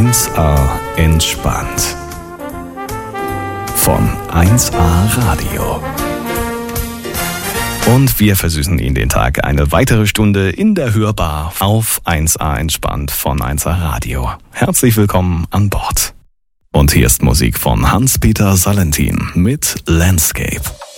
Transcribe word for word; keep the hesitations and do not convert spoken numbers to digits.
eins A entspannt. Von eins A Radio. Und wir versüßen Ihnen den Tag eine weitere Stunde in der Hörbar auf eins A entspannt von eins A Radio. Herzlich willkommen an Bord. Und hier ist Musik von Hans-Peter Salentin mit Landscape.